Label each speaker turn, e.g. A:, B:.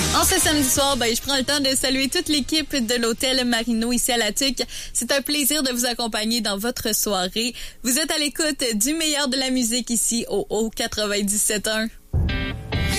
A: En ce samedi soir, je prends le temps de saluer toute l'équipe de l'Hôtel Marino ici à La Tuque. C'est un plaisir de vous accompagner dans votre soirée. Vous êtes à l'écoute du meilleur de la musique ici au 97.1.